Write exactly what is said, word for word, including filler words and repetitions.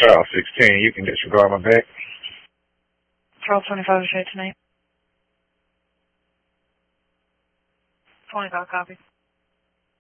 Charles sixteen, you can disregard my back. Charles twenty-five is here tonight. twenty-five copy.